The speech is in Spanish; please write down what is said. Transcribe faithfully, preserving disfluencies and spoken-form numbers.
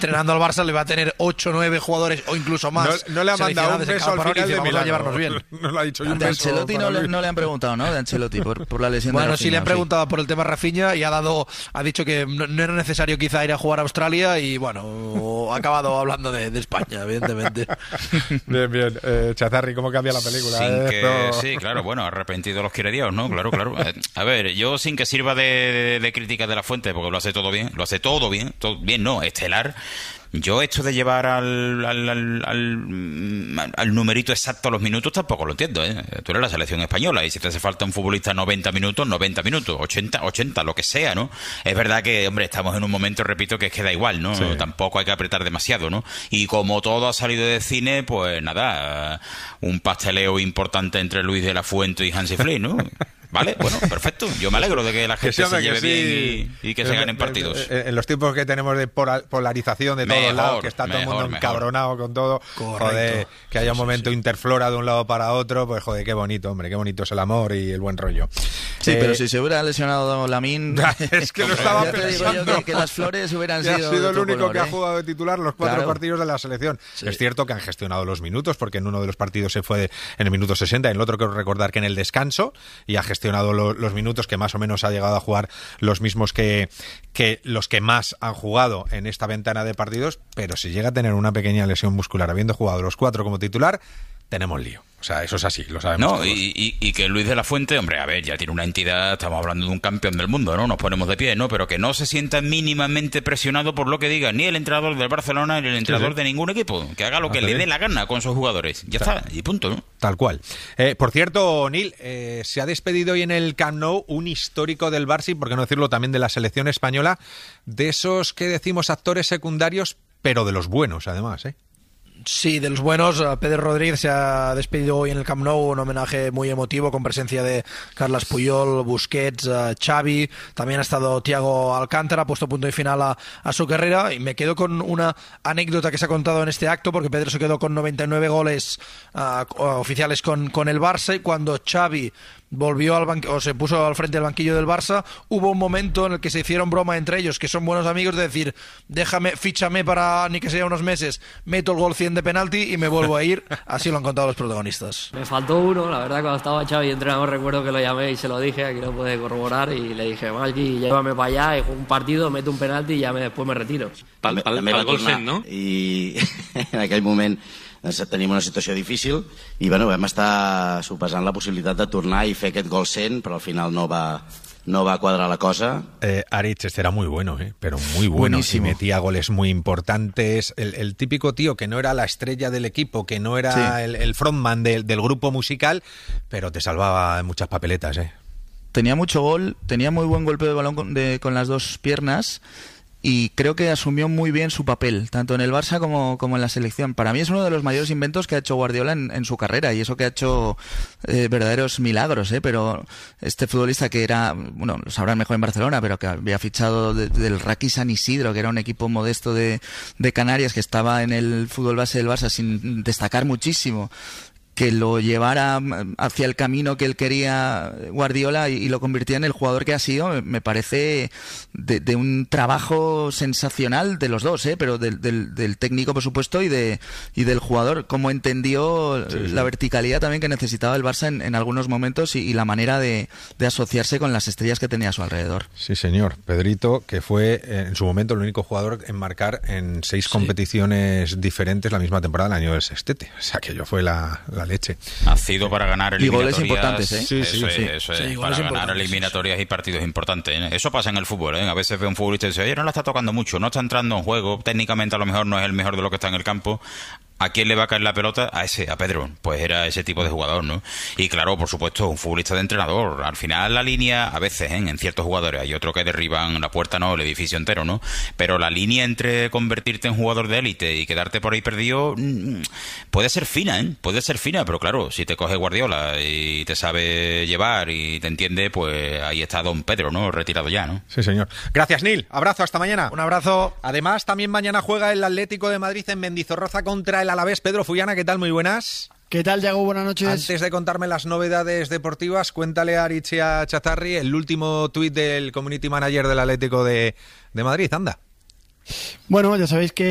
entrenando al Barça le va a tener ocho o nueve jugadores o incluso más. No, no le ha mandado un beso al final de Milán. A llevarnos bien. No le ha dicho un de beso. Ancelotti no le, no le han preguntado, ¿no? De Ancelotti por, por la lesión bueno, de Rafinha. Bueno, sí le han sí. preguntado por el tema Rafinha y ha dado, ha dicho que no, no era necesario quizá ir a jugar a Australia y bueno, ha acabado hablando de, de España, evidentemente. Bien, bien. Eh, Chazarri, ¿cómo cambia la película? Sin eh? que, no. Sí, claro, bueno, arrepentido los quiere Dios, ¿no? Claro, claro. A ver, yo sin que sirva de, de, de crítica de la fuente, porque lo hace todo bien, lo hace todo bien, todo bien, no, estelar. Yo esto de llevar al, al, al, al, al numerito exacto a los minutos tampoco lo entiendo, ¿eh? Tú eres la selección española y si te hace falta un futbolista noventa minutos, noventa minutos, ochenta, ochenta, lo que sea, ¿no? Es verdad que, hombre, estamos en un momento, repito, que es que da igual, ¿no? Sí. Tampoco hay que apretar demasiado, ¿no? Y como todo ha salido de cine, pues nada, un pasteleo importante entre Luis de la Fuente y Hansi Flick, ¿no? Vale, bueno, perfecto. Yo me alegro de que la gente que sí, hombre, se lleve sí. bien y, y que se ganen partidos. En los tiempos que tenemos de polarización de todos lados, que está todo el mundo encabronado con todo, correcto. Joder, que haya un momento sí, sí. interflora de un lado para otro, pues joder, qué bonito, hombre, qué bonito es el amor y el buen rollo. Sí, eh, pero si se hubiera lesionado Lamine... Es que lo estaba ya te pensando. digo yo que, que las flores hubieran sido... Ha sido el único color, que ¿eh? ha jugado de titular los cuatro claro. partidos de la selección. Sí. Es cierto que han gestionado los minutos, porque en uno de los partidos se fue en el minuto sesenta, en el otro quiero recordar que en el descanso, y ha gestionado lo, los minutos minutos, que más o menos ha llegado a jugar los mismos que, que los que más han jugado en esta ventana de partidos, pero si llega a tener una pequeña lesión muscular habiendo jugado los cuatro como titular, tenemos lío. O sea, eso es así, lo sabemos No, todos. y, y, y que Luis de la Fuente, hombre, a ver, ya tiene una entidad, estamos hablando de un campeón del mundo, ¿no? Nos ponemos de pie, ¿no? Pero que no se sienta mínimamente presionado por lo que diga ni el entrenador del Barcelona ni el entrenador sí, sí. de ningún equipo. Que haga lo que le dé la gana con sus jugadores. Ya o sea, está, y punto, ¿no? Tal cual. Eh, por cierto, Neil, eh, se ha despedido hoy en el Camp Nou un histórico del Barça, y por qué no decirlo también de la selección española, de esos que decimos actores secundarios, pero de los buenos, además, ¿eh? Sí, de los buenos. Pedro Rodríguez se ha despedido hoy en el Camp Nou, un homenaje muy emotivo con presencia de Carles Puyol, Busquets, Xavi, también ha estado Thiago Alcántara, ha puesto punto y final a, a su carrera, y me quedo con una anécdota que se ha contado en este acto, porque Pedro se quedó con noventa y nueve goles uh, oficiales con, con el Barça, y cuando Xavi volvió al banquillo, o se puso al frente del banquillo del Barça, hubo un momento en el que se hicieron broma entre ellos, que son buenos amigos, de decir, déjame, fíchame para ni que sea unos meses, meto el gol cien de penalti y me vuelvo a ir. Así lo han contado los protagonistas. Me faltó uno, la verdad, cuando estaba Xavi entrenador, recuerdo que lo llamé y se lo dije, aquí lo puede corroborar, y le dije, Malqui, llévame para allá, y juego un partido, meto un penalti y ya me, después me retiro. Pel, pel, pel gol cent, no? I en aquell moment tenim una situació difícil i bueno, vam estar sopesant la possibilitat de tornar i fer aquest gol cent, però al final no va, no va cuadrar la cosa. Eh, Aritz este era muy bueno, ¿eh? Pero muy bueno. Buenísimo. Y metía goles muy importantes. El, el típico tío que no era la estrella del equipo, que no era sí. el, el frontman de, del grupo musical, pero te salvaba en muchas papeletas, ¿eh? Tenía mucho gol, tenía muy buen golpe de balón con, de, con las dos piernas. Y creo que asumió muy bien su papel, tanto en el Barça como, como en la selección. Para mí es uno de los mayores inventos que ha hecho Guardiola en, en su carrera, y eso que ha hecho eh, verdaderos milagros, ¿eh? Pero este futbolista que era, bueno, lo sabrán mejor en Barcelona, pero que había fichado de, del Raqui San Isidro, que era un equipo modesto de, de Canarias, que estaba en el fútbol base del Barça sin destacar muchísimo, que lo llevara hacia el camino que él quería Guardiola y, y lo convirtiera en el jugador que ha sido, me parece de, de un trabajo sensacional de los dos, ¿eh? Pero del, del, del técnico, por supuesto, y de y del jugador, cómo entendió sí, sí. la verticalidad también que necesitaba el Barça en, en algunos momentos, y, y la manera de, de asociarse con las estrellas que tenía a su alrededor. Sí, señor. Pedrito, que fue en su momento el único jugador en marcar en seis sí. competiciones diferentes la misma temporada del año del sextete. O sea, que yo fue la, la leche. Nacido para ganar eliminatorias. Y goles importantes, ¿eh? Sí, eso sí, es, sí. eso es, sí, para ganar eliminatorias y partidos importantes, ¿eh? Eso pasa en el fútbol, ¿eh? A veces ve un futbolista y dice, oye, no la está tocando mucho, no está entrando en juego, técnicamente a lo mejor no es el mejor de lo que está en el campo. ¿A quién le va a caer la pelota? A ese, a Pedro. Pues era ese tipo de jugador, ¿no? Y claro, por supuesto, un futbolista de entrenador. Al final la línea, a veces, ¿eh? En ciertos jugadores, hay otros que derriban la puerta, no, el edificio entero, ¿no? Pero la línea entre convertirte en jugador de élite y quedarte por ahí perdido mmm, puede ser fina, ¿eh? Puede ser fina, pero claro, si te coge Guardiola y te sabe llevar y te entiende, pues ahí está don Pedro, ¿no? Retirado ya, ¿no? Sí, señor. Gracias, Neil. Abrazo, hasta mañana. Un abrazo. Además, también mañana juega el Atlético de Madrid en Mendizorroza contra el Alavés. Pedro Fullana, ¿qué tal? Muy buenas. ¿Qué tal, Yago? Buenas noches. Antes de contarme las novedades deportivas, cuéntale a Aritz y a Chazarri el último tuit del community manager del Atlético de, de Madrid. Anda. Bueno, ya sabéis que